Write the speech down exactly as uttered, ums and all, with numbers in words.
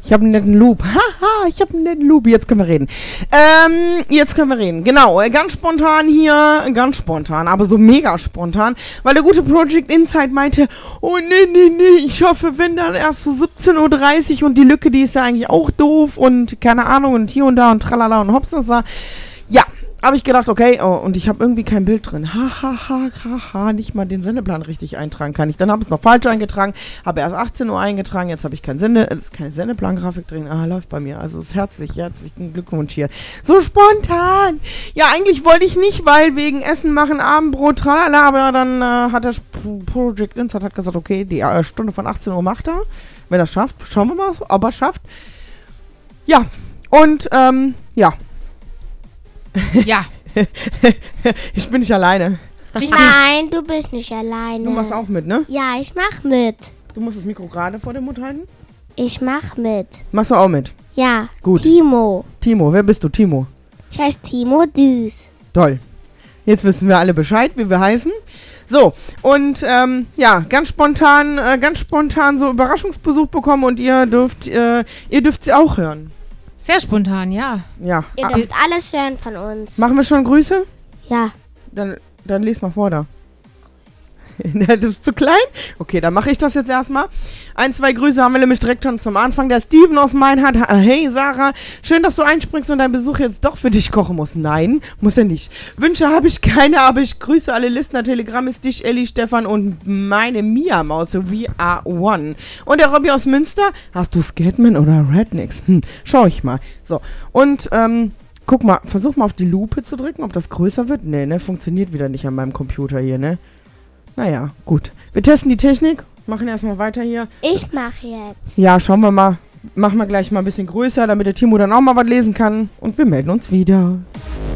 Ich habe einen netten Loop. Haha, ich habe einen netten Loop. Jetzt können wir reden. Ähm, jetzt können wir reden. Genau, äh, ganz spontan hier. Ganz spontan, aber so mega spontan. Weil der gute Project Insight meinte, oh nee, nee, nee, ich hoffe, wenn dann erst so siebzehn Uhr dreißig und die Lücke, die ist ja eigentlich auch doof und keine Ahnung und hier und da und tralala und hops und so. Ja. Habe ich gedacht, okay, oh, und ich habe irgendwie kein Bild drin. Ha, ha, ha, ha, ha, nicht mal den Sendeplan richtig eintragen kann ich. Dann habe ich es noch falsch eingetragen, habe erst achtzehn Uhr eingetragen, jetzt habe ich kein Sende, äh, keine Sendeplan-Grafik drin. Ah, läuft bei mir. Also ist herzlich, herzlichen Glückwunsch hier. So spontan. Ja, eigentlich wollte ich nicht, weil wegen Essen machen, Abendbrot, tralala, aber dann äh, hat der Project Insight hat gesagt, okay, die äh, Stunde von achtzehn Uhr macht er. Wenn er es schafft, schauen wir mal, ob er es schafft. Ja, und, ähm, ja. Ja. Ich bin nicht alleine. Richtig. Nein, du bist nicht alleine. Du machst auch mit, ne? Ja, ich mach mit. Du musst das Mikro gerade vor dem Mund halten. Ich mach mit. Machst du auch mit? Ja. Gut. Timo. Timo, wer bist du, Timo? Ich heiße Timo Düs. Toll. Jetzt wissen wir alle Bescheid, wie wir heißen. So, und ähm, ja, ganz spontan, äh, ganz spontan so Überraschungsbesuch bekommen und ihr dürft, äh, ihr dürft sie auch hören. Sehr spontan, ja. Ja. Ihr dürft alles hören von uns. Machen wir schon Grüße? Ja. Dann, dann les mal vor da. Das ist zu klein? Okay, dann mache ich das jetzt erstmal. Ein, zwei Grüße haben wir nämlich direkt schon zum Anfang. Der Steven aus Meinhard. Hey Sarah, schön, dass du einspringst und dein Besuch jetzt doch für dich kochen muss. Nein, muss er nicht. Wünsche habe ich keine, aber ich grüße alle Listener. Telegram ist dich, Elli, Stefan und meine Mia-Maus, so We Are One. Und der Robby aus Münster. Hast du Scatman oder Rednecks? Hm, schau ich mal. So, und, ähm, guck mal, versuch mal auf die Lupe zu drücken, ob das größer wird. Nee, ne, funktioniert wieder nicht an meinem Computer hier, ne. Naja, gut. Wir testen die Technik, machen erstmal weiter hier. Ich mache jetzt. Ja, schauen wir mal. Machen wir gleich mal ein bisschen größer, damit der Timo dann auch mal was lesen kann. Und wir melden uns wieder.